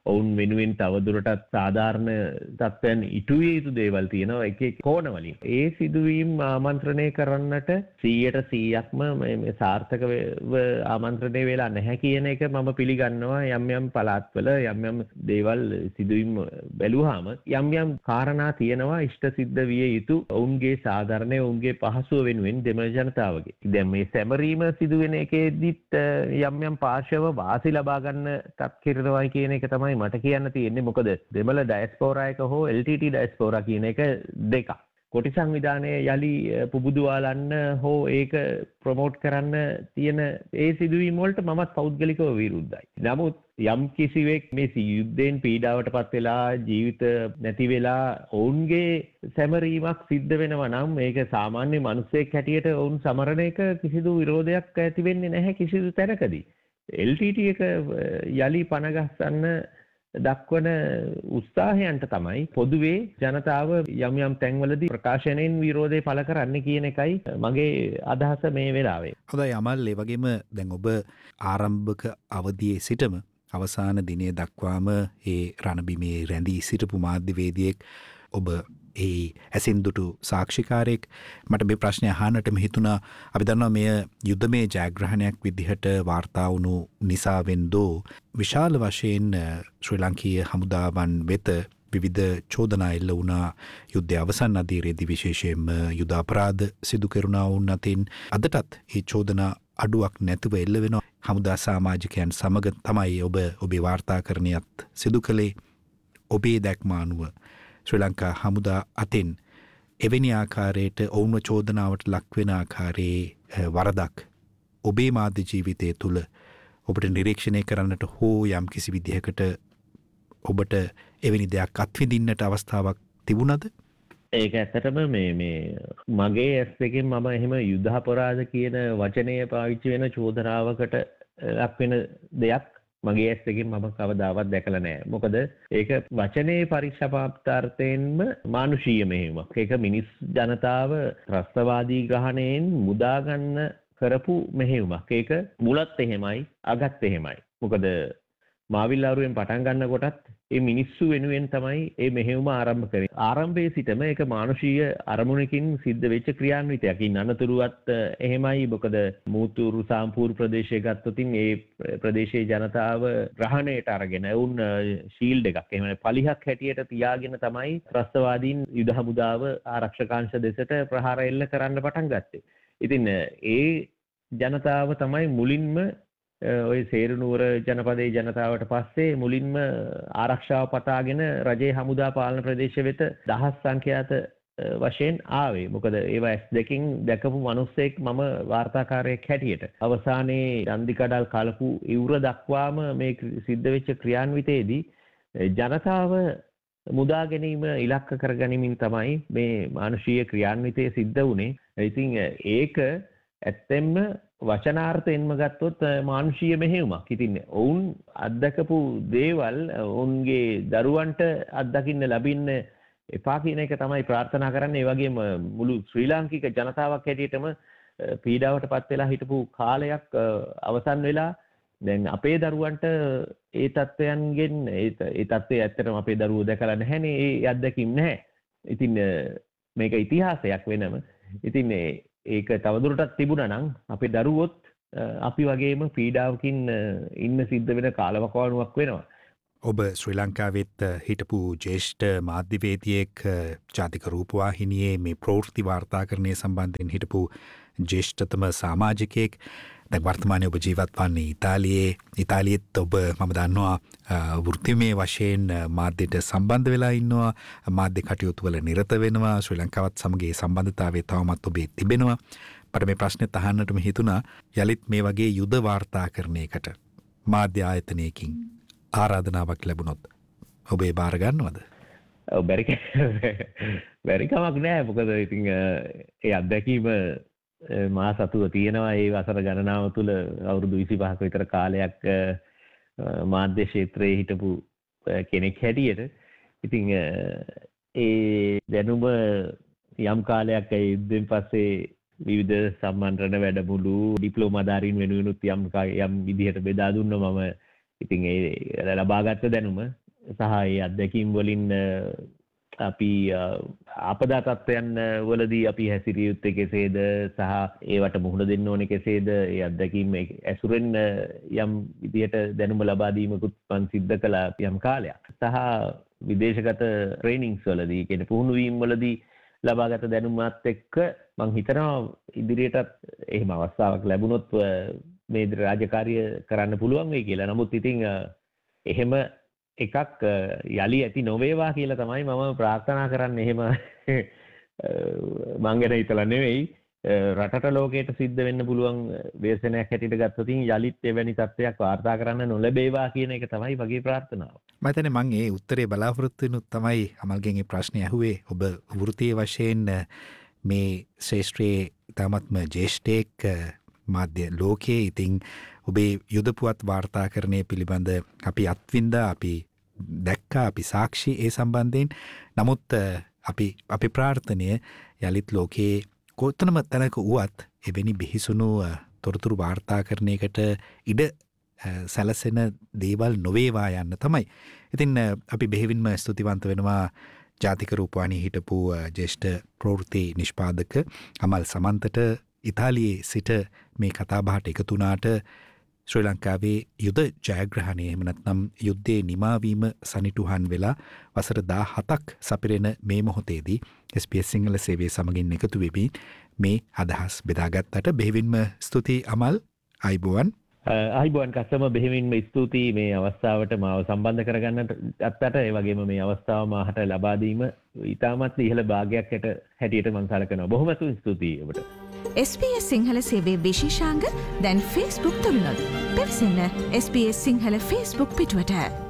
Speaker 11: ඔවුන් වෙනුවෙන් තවදුරටත් සාධාරණ තත්ත්වයන් ඉටුවිය යුතු දේවල් තියෙනවා එක එක කෝණ වලින්. ඒ සිදුවීම් ආමන්ත්‍රණය කරන්නට 100%ක්ම මේ සාර්ථකව ආමන්ත්‍රණය වෙලා නැහැ කියන එක මම පිළිගන්නවා. යම් යම් පළාත්වල යම් යම් දේවල් සිදුවීම් බැලුවාම යම් යම් කාරණා තියෙනවා ඉෂ්ට සිද්ධ විය යුතු ඔවුන්ගේ සාධාරණය ඔවුන්ගේ පහසුව වෙනුවෙන් දෙමළ ජනතාවගේ. දැන් මේ සැමරීම සිදුවෙන එකේදීත් යම් යම් පාර්ශව වාසි ලබා ගන්න තත්කිරනවා කියන එක තමයි මට කියන්න තියෙන්නේ. මොකද දෙමළ ඩයස්පෝරා එක හෝ LTT ඩයස්පෝරා කියන එක දෙකක්. කොටි සංවිධානය යලි පුබුදුවාලන්න හෝ ඒක ප්‍රොමෝට් කරන්න තියෙන ඒ සිදුවීම් වලට මමත් පෞද්ගලිකව විරුද්ධයි. නමුත් යම් කිසිවෙක් මේ යුද්ධයෙන් පීඩාවට පත් වෙලා ජීවිත නැති වෙලා ඔවුන්ගේ සැමරීමක් සිද්ධ වෙනවා නම් මේක සාමාන්‍ය මිනිසෙක් හැටියට ඔවුන් සමරන එක කිසිදු විරෝධයක් ඇති වෙන්නේ නැහැ කිසිදු තැනකදී. LTT එක යලි පණ ගස්සන්න දක්වන උත්සාහයන්ට තමයි පොදුවේ ජනතාව යම් යම් තැන්වලදී ප්‍රකාශනයෙන් විරෝධය පළ කරන්න කියන එකයි මගේ අදහස මේ වෙලාවේ.
Speaker 10: හොඳයි අමල්, ඒ වගේම දැන් ඔබ ආරම්භක අවධියේ සිටම අවසාන දිනය දක්වාම ඒ රණබිමේ රැඳී සිටපු මාධ්‍යවේදියෙක් ඔබ ඒ ඇසින් දුටු සාක්ෂිකාරයෙක්. මට මේ ප්‍රශ්නය අහන්නටම හිතුණා, අපි දන්නවා මෙය යුද්ධමය ජයග්‍රහණයක් විදිහට වාර්තා වුණු නිසාවෙන් දෝ විශාල වශයෙන් ශ්‍රී ලංකීය හමුදාවන් වෙත විවිධ චෝදනා එල්ල වුණා. යුද්ධය අවසන් අදියරේදී විශේෂයෙන්ම යුද අපරාධ සිදු කෙරුණා වුන් අතින් අදටත් ඒ චෝදනා අඩුවක් නැතුව එල්ල වෙනවා. හමුදා සමාජිකයන් සමග තමයි ඔබ ඔබේ වාර්තාකරණයත් සිදු කළේ. ඔබේ දැක්ම අනුව ශ්‍රී ලංකා හමුදා අතින් එවැනි ආකාරයට ඔවුන්ව චෝදනාවට ලක්වෙන ආකාරයේ වරදක් ඔබේ මාධ්‍ය ජීවිතය තුළ ඔබට නිරීක්ෂණය කරන්නට හෝ යම් කිසි විදිහකට ඔබට එවැනි දෙයක් අත්විඳින්නට අවස්ථාවක් තිබුණද?
Speaker 11: ඒක ඇත්තටම මේ මගේ ඇස් දෙකෙන් මම එහෙම යුද්ධාපරාධ කියන වචනය පාවිච්චි වෙන චෝදනාවකට ලක්වෙන දෙයක් මගේ ඇස් දෙකෙන් මම කවදාවත් දැකලා නැහැ. මොකද ඒක වචනේ පරික්ෂාපාර්ථයෙන්ම මානුෂීය මෙහෙයුමක්. ඒක මිනිස් ජනතාව ත්‍රස්තවාදී ග්‍රහණයෙන් මුදා ගන්න කරපු මෙහෙයුමක්. ඒක මුලත් එහෙමයි අගත් එහෙමයි. මොකද මාවිල්ලාරුවෙන් පටන් ගන්න කොටත් ඒ මිනිස්සු වෙනුවෙන් තමයි ඒ මෙහෙයුම ආරම්භ කරේ. ආරම්භයේ සිටම ඒක මානුෂීය අරමුණකින් සිද්ධ වෙච්ච ක්‍රියාන්විතයක්. ඉන් අනතුරුවත් එහෙමයි. මොකද මූතුරු සාම්පූර් ප්‍රදේශය ගත්තොතින් ඒ ප්‍රදේශයේ ජනතාව ග්‍රහණයට අරගෙන වුන් ෂීල්ඩ් එකක් එහෙම පලිහක් හැටියට තියාගෙන තමයි ත්‍රස්තවාදීන් යුද හමුදාව ආරක්ෂකාංශ දෙසට ප්‍රහාර එල්ල කරන්න පටන් ගත්තේ. ඉතින් ඒ ජනතාව තමයි මුලින්ම ඔය සේරුනුවර ජනපදයේ ජනතාවට පස්සේ මුලින්ම ආරක්ෂාව පතාගෙන රජයේ හමුදා පාලන ප්‍රදේශ වෙත දහස් සංඛ්‍යාත වශයෙන් ආවේ. මොකද ඒවා S2කින් දැකපු මිනිස්සෙක් මම වාර්තාකාරයෙක් හැටියට. අවසානයේ නන්දිකඩල් කලපු ඉවුර දක්වාම මේ සිද්ධ වෙච්ච ක්‍රියාන්විතයේදී ජනතාව මුදා ගැනීම ඉලක්ක කරගනිමින් තමයි මේ මානුෂීය ක්‍රියාන්විතය සිද්ධ වුණේ. ඉතින් ඒක ඇත්තෙන්ම වචනාර්ථයෙන්ම ගත්තොත් මානුෂීය මෙහෙයුමක්. ඉතින් ඔවුන් අත්දකපු දේවල් ඔවුන්ගේ දරුවන්ට අත්දකින්න ලැබින්න එපා කියන එක තමයි ප්‍රාර්ථනා කරන්නේ. ඒ වගේම මුළු ශ්‍රී ලාංකික ජනතාවක් හැටියටම පීඩාවට පත් වෙලා හිටපු කාලයක් අවසන් වෙලා දැන් අපේ දරුවන්ට ඒ තත්ත්වයන්ගෙන් ඒ තත්ත්වය ඇත්තටම අපේ දරුවෝ දැකලා නැහැනේ. ඒ අත්දැකීම් නැහැ. ඉතින් මේක ඉතිහාසයක් වෙනම. ඉතින් ඒක තවදුරටත් තිබුණා නම් අපේ දරුවොත් අපි වගේම පීඩාවකින් ඉන්න සිද්ධ වෙන කාලවකවානුවක් වෙනවා.
Speaker 10: ඔබ ශ්‍රී ලංකාවෙත් හිටපු ජේෂ්ඨ මාධ්‍යවේදියෙක්, ජාතික රූපවාහිනියේ මේ ප්‍රවෘත්ති වාර්තාකරණය සම්බන්ධයෙන් හිටපු ජේෂ්ඨතම සමාජිකයෙක්. දැන් වර්තමානයේ ඔබ ජීවත් වන්නේ ඉතාලියෙත් ඔබ මම දන්නවා වෘත්තිමය වශයෙන් මාධ්‍යට සම්බන්ධ වෙලා ඉන්නවා, මාධ්‍ය කටයුතු වල නිරත වෙනවා. ශ්‍රී ලංකාවත් සමග ඒ සම්බන්ධතාවය තවමත් ඔබේ තිබෙනවා. මට මේ ප්‍රශ්නෙත් අහන්නටම හිතුණා, යලිත් මේ වගේ යුද වාර්තාකරණයකට මාධ්‍ය ආයතනයකින් ආරාධනාවක් ලැබුණොත් ඔබ ඒ බාර ගන්නවද?
Speaker 11: බැරි කමක් නෑ. මොකද ඉතින් ඒ අත්දැකීම මා සතුව තියෙනවා. ඒ වසර ගණනාව තුළ අවුරුදු 25ක විතර කාලයක් මාධ්‍ය ක්ෂේත්‍රයේ හිටපු කෙනෙක් හැටියට. ඉතින් ඒ දැනුම යම් කාලයක් ඒ යුද්ධෙන් පස්සේ විවිධ සම්මන්ත්‍රණ වැඩමුළු ඩිප්ලෝමාධාරීන් වෙනුවෙනුත් යම් විදිහට බෙදා දුන්නා. මම ඉතින් ඒ ලබාගත්ත දැනුම සහ ඒ අත්දැකීම් වලින් අපි ආපදා තත්ත්වයන් වලදී අපි හැසිරිය යුත්තේ කෙසේද සහ ඒවට මුහුණ දෙන්න ඕනේ කෙසේද ඒ අත්දැකීම් ඇසුරෙන් යම් විදියට දැනුම ලබා දීමකුත් මම සිද්ධ කළා යම් කාලයක් සහ විදේශගත ට්‍රේනින්ග්ස් වලදී කියන්නේ පුහුණු වීම් වලදී ලබාගත දැනුමත් එක්ක මම හිතනවා ඉදිරියටත් එහෙම අවස්ථාවක් ලැබුණොත් මේ රාජකාරිය කරන්න පුළුවන් වෙයි කියලා. නමුත් ඉතින් එහෙම එකක් යලි ඇති නොවේවා කියලා තමයි මම ප්‍රාර්ථනා කරන්නේ. එහෙම මං ගැන හිතලා නෙවෙයි රටට ලෝකයට සිද්ධ වෙන්න පුළුවන් ව්‍යසනයක් හැටියට ගත්තොත් යලිත් එවැනි තත්ත්වයක් වාර්තා කරන්න නොලැබේවා කියන එක තමයි මගේ ප්‍රාර්ථනාව.
Speaker 10: මම හිතන්නේ මම ඒ උත්තරේ බලාපොරොත්තු වෙනුත් තමයි අමල්ගෙන් ඒ ප්‍රශ්නේ ඇහුවේ. ඔබ වෘත්තීය වශයෙන් මේ ශ්‍රේෂ්ඨයේ තාමත්ම ජේෂ්ඨයෙක් මාධ්‍ය ලෝකයේ. ඉතින් ඔබේ යුදපුවත් වාර්තාකරණය පිළිබඳ අපි අත්විඳා අපි දැක්කා අපි සාක්ෂි ඒ සම්බන්ධයෙන්. නමුත් අපි ප්‍රාර්ථනය යළිත් ලෝකයේ කොතනම තැනක වුවත් එවැනි බිහිසුණු තොරතුරු වාර්තාකරණයකට ඉඩ සැලසෙන දේවල් නොවේවා යන්න තමයි. ඉතින් අපි බෙහෙවින්ම ස්තුතිවන්ත වෙනවා ජාතික රූපවාහිනියේ හිටපු ජ්‍යෙෂ්ඨ ප්‍රවෘත්ති නිෂ්පාදක අමල් සමන්තට. ඉතාලියේ සිට මේ කතාබහට එකතු වුණාට ශ්‍රී ලංකාවේ යුද ජයග්‍රහණය එහෙම නැත්නම් යුද්ධයේ නිමාවීම සනිටුහන් වෙලා වසර 17ක් සපිරෙන මේ මොහොතේදී SBS සිංහල සේවයේ සමගින් එකතු වෙමින් මේ අදහස් බෙදාගත්තට බෙහෙවින්ම ස්තුතියි අමල්. ආයිබෝවන්.
Speaker 11: ආයිබෝවන් කස්සම බෙහෙවින්ම ස්තුතියි මේ අවස්ථාවට මාව සම්බන්ධ කරගන්නට අත්තට ඒ වගේම මේ අවස්ථාව මාහට ලබා දීම ඉතාමත් ඉහළ භාගයක් හැටියට මම සලකනවා. බොහොම ස්තුතියි ඔබට.
Speaker 6: SBS සිංහල සේවේ විශේෂාංග දැන් Facebook තුලිනුත්. පිවිසෙන්න SBS Sinhala Facebook පිටුවට.